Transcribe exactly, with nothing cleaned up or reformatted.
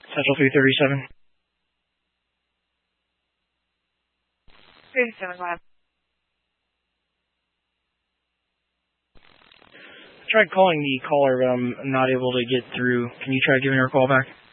Central three thirty-seven. three thirty-seven, go ahead. I tried calling the caller, but I'm not able to get through. Can you try giving her a call back?